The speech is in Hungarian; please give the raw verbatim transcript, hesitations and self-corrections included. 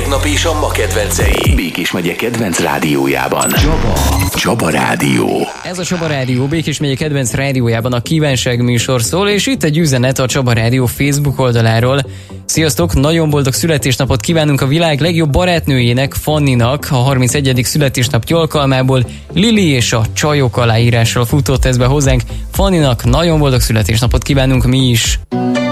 tegnap és a ma kedvencei. Békés megye kedvenc rádiójában. Csaba. Csaba Rádió. Ez a Csaba Rádió, Békés megye kedvenc rádiójában a kívánság műsor szól, és itt egy üzenet a Csaba Rádió Facebook oldaláról. Sziasztok, nagyon boldog születésnapot kívánunk a világ legjobb barátnőjének, Fanninak, a harmincegyedik születésnapja alkalmából. Lili és a csajok aláírással futott ez be hozzánk. Fanninak nagyon boldog születésnapot kívánunk mi is.